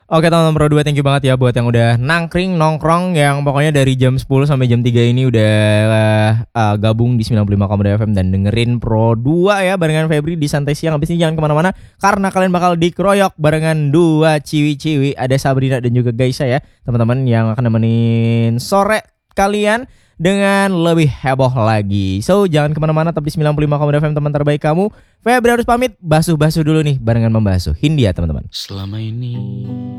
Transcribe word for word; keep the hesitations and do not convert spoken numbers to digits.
Oke teman-teman Pro dua, thank you banget ya buat yang udah nangkring, nongkrong, yang pokoknya dari jam sepuluh sampai jam tiga ini udah uh, gabung di sembilan puluh lima koma dua F M dan dengerin Pro dua ya barengan Febri di Santai Siang. Habis ini jangan kemana-mana karena kalian bakal dikeroyok barengan dua ciwi-ciwi. Ada Sabrina dan juga Gaisa ya teman-teman yang akan nemenin sore kalian dengan lebih heboh lagi. So jangan kemana-mana, tetap di sembilan puluh lima koma dua F M teman terbaik kamu. Febri harus pamit, basuh-basuh dulu nih barengan membasuh Hindia teman-teman. Selama ini